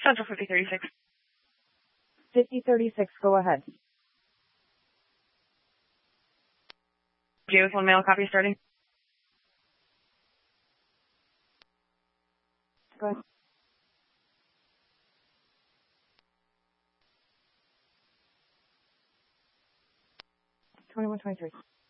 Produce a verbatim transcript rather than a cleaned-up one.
Central fifty thirty-six. fifty thirty-six, go ahead. J with one mail copy starting. Go ahead. twenty-one twenty-three.